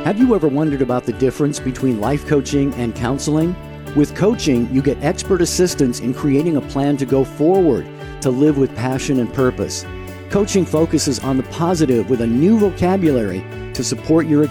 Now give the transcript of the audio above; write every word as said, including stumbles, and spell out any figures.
Have you ever wondered about the difference between life coaching and counseling? With coaching, you get expert assistance in creating a plan to go forward, to live with passion and purpose. Coaching focuses on the positive with a new vocabulary to support your